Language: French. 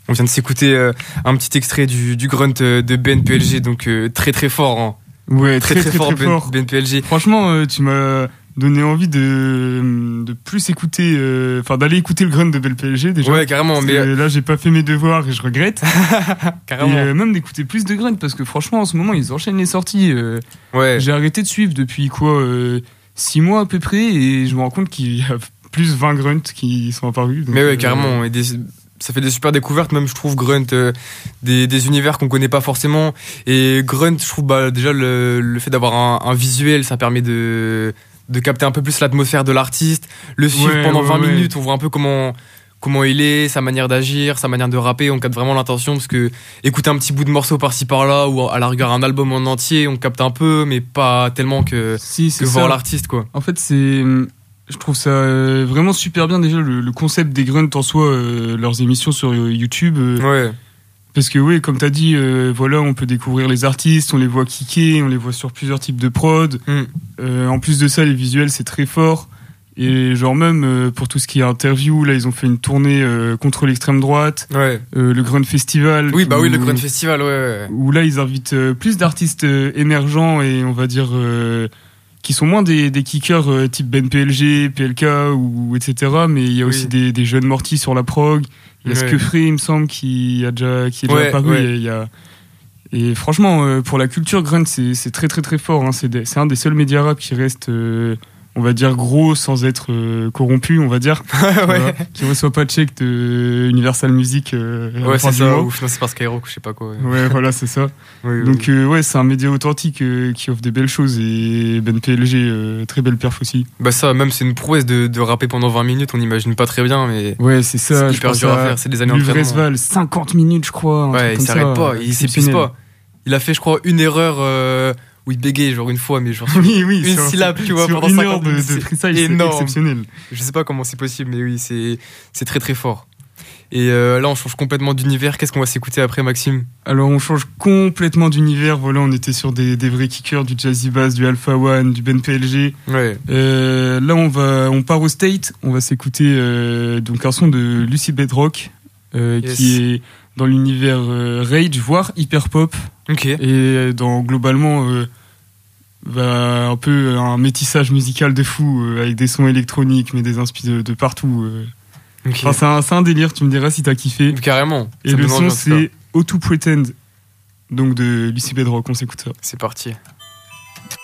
On vient de s'écouter un petit extrait du grunt de BNPLG, donc très très fort. Hein. Ouais, très fort. BNPLG. Franchement, tu m'as donné envie de plus écouter, d'aller écouter le grunt de BNPLG déjà. Ouais, carrément. Mais là, j'ai pas fait mes devoirs et je regrette. Carrément. Et même d'écouter plus de grunt parce que franchement, en ce moment, ils enchaînent les sorties. Ouais. J'ai arrêté de suivre depuis 6 mois à peu près et je me rends compte qu'il y a plus 20 grunts qui sont apparus. Donc, mais ouais, carrément. Et ça fait des super découvertes, même je trouve Grunt, des univers qu'on connaît pas forcément. Et Grunt, je trouve déjà le fait d'avoir un visuel, ça permet de capter un peu plus l'atmosphère de l'artiste, le suivre pendant 20 minutes, on voit un peu comment il est, sa manière d'agir, sa manière de rapper, on capte vraiment l'intention, parce que écouter un petit bout de morceau par-ci par-là, ou à la rigueur un album en entier, on capte un peu, mais pas tellement que voir l'artiste, quoi. En fait, je trouve ça vraiment super bien déjà le concept des grunts en soi, leurs émissions sur YouTube. Ouais. Parce que comme t'as dit, on peut découvrir les artistes, on les voit kicker, on les voit sur plusieurs types de prod. En plus de ça, les visuels c'est très fort. Et genre même pour tout ce qui est interview, là ils ont fait une tournée contre l'extrême droite. Ouais. Le Grunt Festival. Oui, le Grunt Festival, ouais. Où là ils invitent plus d'artistes émergents et on va dire qui sont moins des kickers type BNPLG, PLK ou etc. Mais il y a aussi des jeunes mortis sur la prog. Il y a Skeufré, il me semble, qui est déjà apparu. Ouais. Et franchement, pour la culture grunt, c'est très très très fort. Hein. C'est un des seuls médias rap qui reste, on va dire, gros sans être corrompu, on va dire. Voilà, qui reçoit pas de chèque de Universal Music. C'est ça, ou financé par Skyrock, je sais pas quoi. Ouais, voilà, c'est ça. Donc, c'est un média authentique qui offre des belles choses. Et BNPLG, très belle perf aussi. Bah, ça, même, c'est une prouesse de rapper pendant 20 minutes, on n'imagine pas très bien, mais. Ouais, c'est ça. C'est hyper dur à faire, c'est des années d'entraînement. Luvresval, 50 minutes, je crois. Ouais, il s'arrête pas, il s'épuise pas. Il a fait, je crois, une erreur. Où il bégayait genre une fois, mais genre une syllabe, tu vois, pendant 50 minutes. De freestyle, c'est exceptionnel. Je sais pas comment c'est possible, mais oui, c'est très très fort. Et là, on change complètement d'univers. Qu'est-ce qu'on va s'écouter après, Maxime ? Alors, on change complètement d'univers. Voilà, on était sur des vrais kickers, du Jazzy Bass, du Alpha One, du BNPLG. Ouais. Là, on part au State. On va s'écouter donc un son de Lucy Bedrock, qui est dans l'univers rage, voire hyper pop. Ok. Et globalement un peu un métissage musical de fou avec des sons électroniques mais des inspi de partout. Okay. Enfin, c'est un délire, tu me diras si t'as kiffé. Carrément. Et le son c'est How to Pretend, donc de Lucy Bedrock, on s'écoute ça. C'est parti.